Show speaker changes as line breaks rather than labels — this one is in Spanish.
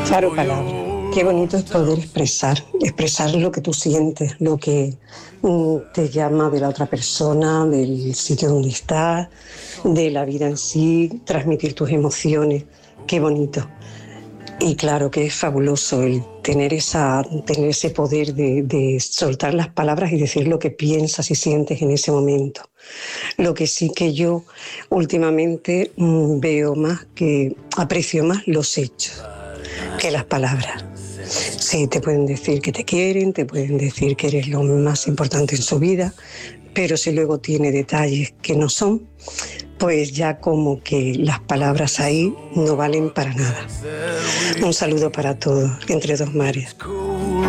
Claro, palabra. Qué bonito es poder expresar lo que tú sientes, lo que te llama de la otra persona, del sitio donde estás, de la vida en sí, transmitir tus emociones. Qué bonito. Y claro que es fabuloso el tener ese poder de soltar las palabras y decir lo que piensas y sientes en ese momento. Lo que sí que yo últimamente veo más, que aprecio más los hechos que las palabras. Sí, te pueden decir que te quieren, te pueden decir que eres lo más importante en su vida, pero si luego tiene detalles que no son, pues ya como que las palabras ahí no valen para nada. Un saludo para todos, entre dos mares.